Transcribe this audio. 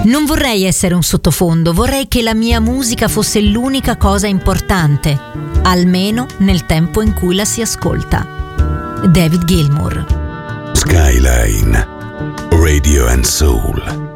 Non vorrei essere un sottofondo, vorrei che la mia musica fosse l'unica cosa importante, almeno nel tempo in cui la si ascolta. David Gilmour. Skyline Radio and Soul.